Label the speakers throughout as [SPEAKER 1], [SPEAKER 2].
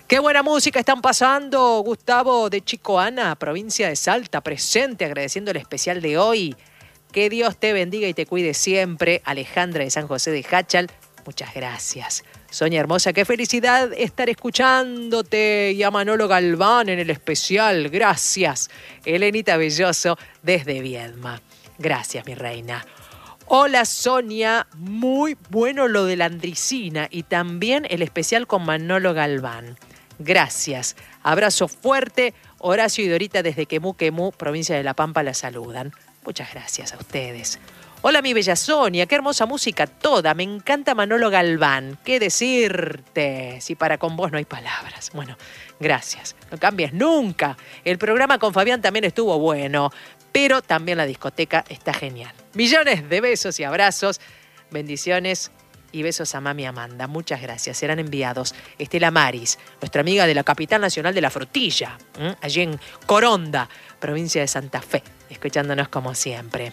[SPEAKER 1] Qué buena música están pasando. Gustavo de Chicoana, provincia de Salta, presente, agradeciendo el especial de hoy. Que Dios te bendiga y te cuide siempre. Alejandra de San José de Hachal, muchas gracias. Sonia hermosa, qué felicidad estar escuchándote. Y a Manolo Galván en el especial, gracias. Elenita Belloso desde Viedma, gracias mi reina. Hola Sonia, muy bueno lo de la andricina y también el especial con Manolo Galván. Gracias. Abrazo fuerte. Horacio y Dorita desde Quemú, provincia de La Pampa, la saludan. Muchas gracias a ustedes. Hola mi bella Sonia, qué hermosa música toda. Me encanta Manolo Galván. ¿Qué decirte? Si para con vos no hay palabras. Bueno, gracias. No cambies nunca. El programa con Fabián también estuvo bueno, pero también la discoteca está genial. Millones de besos y abrazos. Bendiciones. Y besos a mami Amanda. Muchas gracias. Serán enviados. Estela Maris, nuestra amiga de la capital nacional de la frutilla, allí en Coronda, provincia de Santa Fe, escuchándonos como siempre.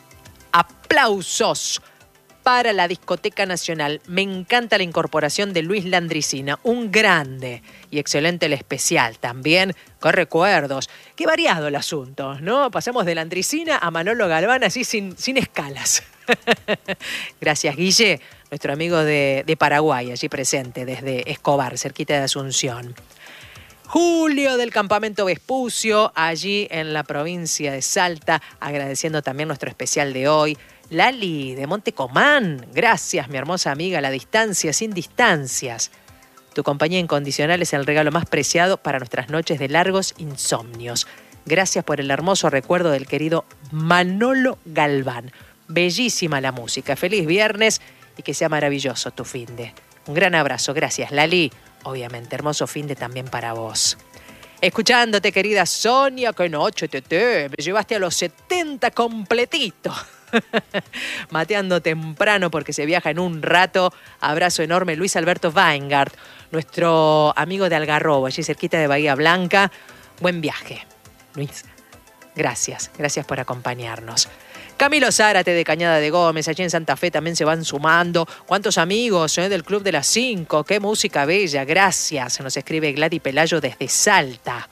[SPEAKER 1] Aplausos para la Discoteca Nacional. Me encanta la incorporación de Luis Landricina, un grande y excelente el especial. También con recuerdos. Qué variado el asunto, ¿no? Pasamos de Landricina a Manolo Galván así sin escalas. Gracias, Guille, nuestro amigo de Paraguay, allí presente desde Escobar, cerquita de Asunción. Julio del Campamento Vespucio, allí en la provincia de Salta, agradeciendo también nuestro especial de hoy. Lali de Montecomán, gracias mi hermosa amiga, la distancia sin distancias. Tu compañía incondicional es el regalo más preciado para nuestras noches de largos insomnios. Gracias por el hermoso recuerdo del querido Manolo Galván. Bellísima la música. Feliz viernes y que sea maravilloso tu finde. Un gran abrazo. Gracias, Lali. Obviamente, hermoso finde también para vos. Escuchándote, querida Sonia, que noche, tete. Me llevaste a los 70 completito. Mateando temprano porque se viaja en un rato. Abrazo enorme, Luis Alberto Weingart, nuestro amigo de Algarrobo, allí cerquita de Bahía Blanca. Buen viaje, Luis. Gracias por acompañarnos. Camilo Zárate de Cañada de Gómez, allí en Santa Fe también se van sumando. ¿Cuántos amigos del Club de las 5? ¡Qué música bella! Gracias. Nos escribe Gladys Pelayo desde Salta.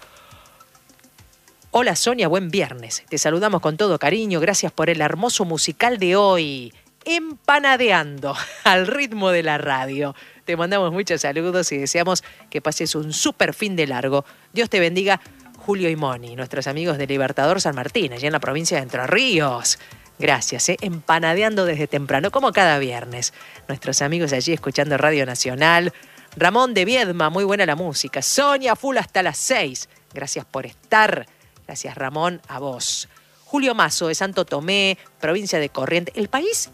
[SPEAKER 1] Hola Sonia, buen viernes. Te saludamos con todo cariño. Gracias por el hermoso musical de hoy. Empanadeando al ritmo de la radio. Te mandamos muchos saludos y deseamos que pases un súper fin de largo. Dios te bendiga. Julio y Moni, nuestros amigos de Libertador San Martín, allá en la provincia de Entre Ríos. Gracias, empanadeando desde temprano, como cada viernes. Nuestros amigos allí escuchando Radio Nacional. Ramón de Viedma, muy buena la música. Sonia, full hasta las 6. Gracias por estar. Gracias, Ramón, a vos. Julio Mazo de Santo Tomé, provincia de Corrientes. El país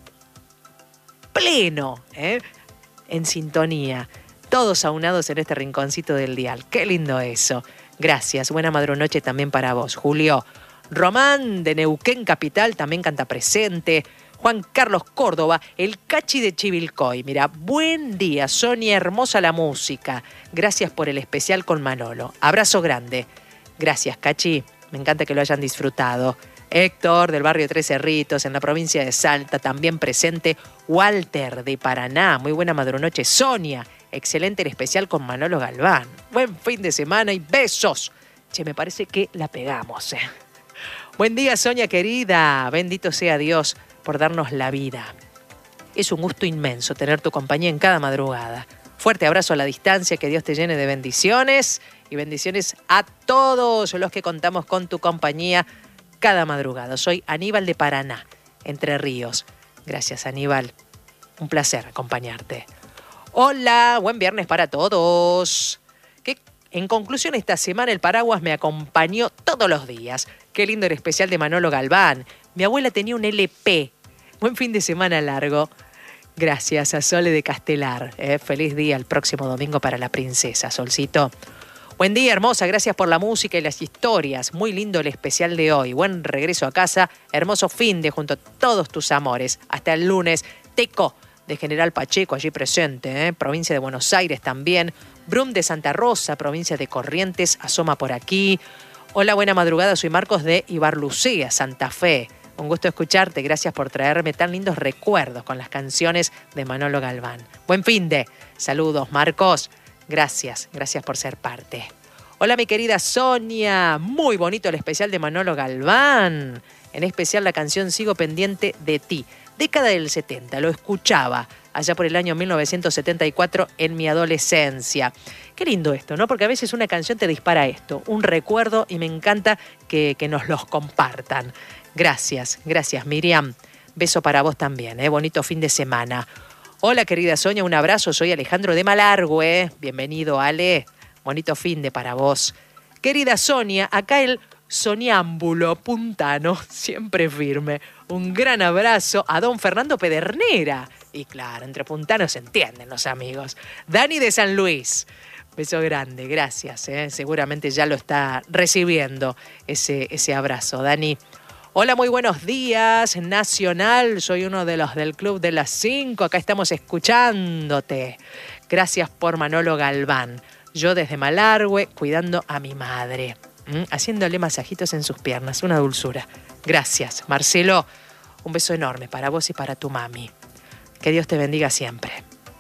[SPEAKER 1] pleno, en sintonía. Todos aunados en este rinconcito del dial. Qué lindo eso. Gracias, buena madrunoche también para vos, Julio. Román de Neuquén Capital también canta presente. Juan Carlos Córdoba, el Cachi de Chivilcoy. Mira, buen día, Sonia, hermosa la música. Gracias por el especial con Manolo. Abrazo grande. Gracias, Cachi. Me encanta que lo hayan disfrutado. Héctor, del barrio Tres Cerritos, en la provincia de Salta, también presente. Walter, de Paraná. Muy buena madrunoche, Sonia. Excelente el especial con Manolo Galván. Buen fin de semana y besos. Che, me parece que la pegamos. Buen día, Sonia querida. Bendito sea Dios por darnos la vida. Es un gusto inmenso tener tu compañía en cada madrugada. Fuerte abrazo a la distancia, que Dios te llene de bendiciones y bendiciones a todos los que contamos con tu compañía cada madrugada. Soy Aníbal de Paraná, Entre Ríos. Gracias, Aníbal. Un placer acompañarte. Hola, buen viernes para todos. En conclusión, esta semana el paraguas me acompañó todos los días. Qué lindo el especial de Manolo Galván. Mi abuela tenía un LP. Buen fin de semana largo. Gracias a Sole de Castelar. Feliz día el próximo domingo para la princesa, Solcito. Buen día, hermosa. Gracias por la música y las historias. Muy lindo el especial de hoy. Buen regreso a casa. Hermoso fin de junto a todos tus amores. Hasta el lunes. Teco de General Pacheco, allí presente, provincia de Buenos Aires también. Brum de Santa Rosa, provincia de Corrientes, asoma por aquí. Hola, buena madrugada, soy Marcos de Ibarlucea, Santa Fe. Un gusto escucharte, gracias por traerme tan lindos recuerdos con las canciones de Manolo Galván. Buen fin de. Saludos, Marcos. Gracias por ser parte. Hola mi querida Sonia, muy bonito el especial de Manolo Galván, en especial la canción Sigo pendiente de ti, década del 70, lo escuchaba allá por el año 1974 en mi adolescencia. Qué lindo esto, ¿no? Porque a veces una canción te dispara esto, un recuerdo, y me encanta que nos los compartan. Gracias Miriam, beso para vos también, bonito fin de semana. Hola querida Sonia, un abrazo, soy Alejandro de Malargüe, bienvenido Ale. Bonito fin de para vos. Querida Sonia, acá el soñámbulo puntano, siempre firme. Un gran abrazo a don Fernando Pedernera. Y claro, entre puntanos se entienden los amigos. Dani de San Luis. Beso grande, gracias. Seguramente ya lo está recibiendo ese abrazo. Dani. Hola, muy buenos días, Nacional. Soy uno de los del Club de las 5. Acá estamos escuchándote. Gracias por Manolo Galván. Yo desde Malargüe, cuidando a mi madre, haciéndole masajitos en sus piernas, una dulzura. Gracias, Marcelo. Un beso enorme para vos y para tu mami. Que Dios te bendiga siempre.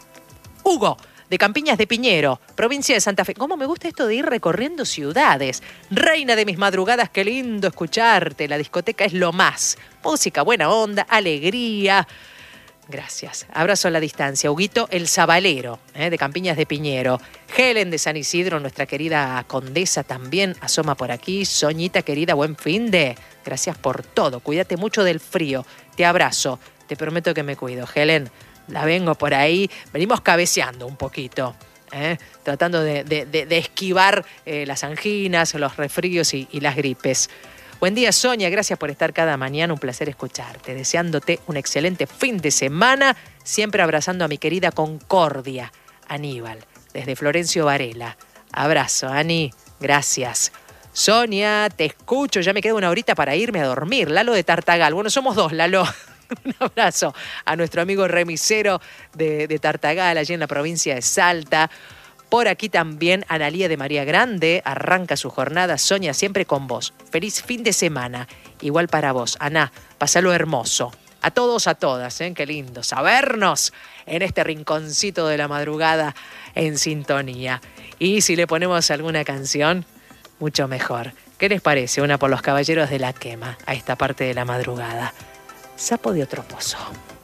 [SPEAKER 1] Hugo, de Campiñas de Piñero, provincia de Santa Fe. ¿Cómo me gusta esto de ir recorriendo ciudades? Reina de mis madrugadas, qué lindo escucharte. La discoteca es lo más. Música, buena onda, alegría. Gracias. Abrazo a la distancia. Huguito el Zabalero, de Campiñas de Piñero. Helen de San Isidro, nuestra querida condesa también asoma por aquí. Soñita querida, buen fin de. Gracias por todo. Cuídate mucho del frío. Te abrazo. Te prometo que me cuido. Helen, la vengo por ahí. Venimos cabeceando un poquito. Tratando de esquivar las anginas, los resfríos y las gripes. Buen día, Sonia. Gracias por estar cada mañana. Un placer escucharte. Deseándote un excelente fin de semana. Siempre abrazando a mi querida Concordia, Aníbal, desde Florencio Varela. Abrazo, Ani. Gracias. Sonia, te escucho. Ya me queda una horita para irme a dormir. Lalo de Tartagal. Bueno, somos dos, Lalo. Un abrazo a nuestro amigo remisero de Tartagal, allí en la provincia de Salta. Por aquí también Analía de María Grande, arranca su jornada. Sonia, siempre con vos. Feliz fin de semana. Igual para vos. Aná, pasalo hermoso. A todos, a todas, qué lindo sabernos en este rinconcito de la madrugada en sintonía. Y si le ponemos alguna canción, mucho mejor. ¿Qué les parece? Una por los Caballeros de la Quema, a esta parte de la madrugada. Sapo de otro pozo.